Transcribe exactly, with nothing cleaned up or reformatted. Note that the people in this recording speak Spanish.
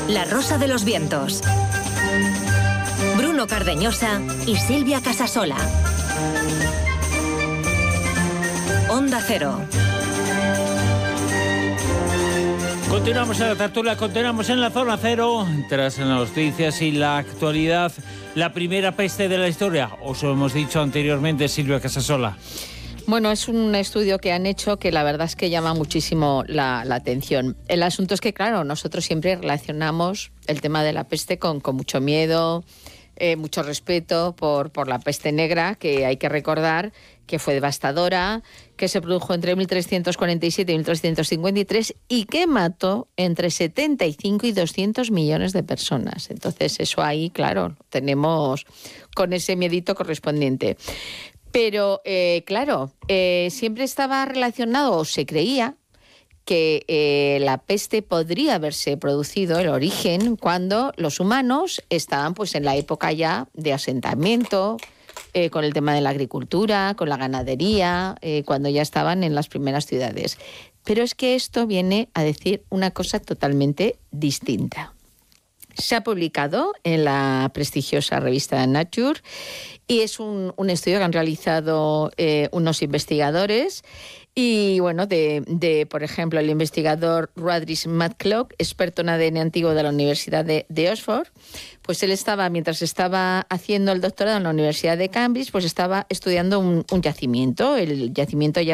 La Rosa de los Vientos. Bruno Cardeñosa y Silvia Casasola. Onda Cero. Continuamos en la tertulia, continuamos en la Zona Cero, tras las noticias y la actualidad. La primera peste de la historia, os lo hemos dicho anteriormente, Silvia Casasola. Bueno, es un estudio que han hecho que la verdad es que llama muchísimo la, la atención. El asunto es que, claro, nosotros siempre relacionamos el tema de la peste con, con mucho miedo, eh, mucho respeto por, por la peste negra, que hay que recordar que fue devastadora, que se produjo entre mil trescientos cuarenta y siete y mil trescientos cincuenta y tres y que mató entre setenta y cinco y doscientos millones de personas. Entonces, eso ahí, claro, tenemos con ese miedito correspondiente. Pero, eh, claro, eh, siempre estaba relacionado, o se creía, que eh, la peste podría haberse producido, el origen, cuando los humanos estaban pues en la época ya de asentamiento, eh, con el tema de la agricultura, con la ganadería, eh, cuando ya estaban en las primeras ciudades. Pero es que esto viene a decir una cosa totalmente distinta. Se ha publicado en la prestigiosa revista Nature y es un, un estudio que han realizado eh, unos investigadores y, bueno, de, de, por ejemplo, el investigador Ruardis Matlock, experto en A D N antiguo de la Universidad de, de Oxford, pues él estaba, mientras estaba haciendo el doctorado en la Universidad de Cambridge, pues estaba estudiando un, un yacimiento. El yacimiento ya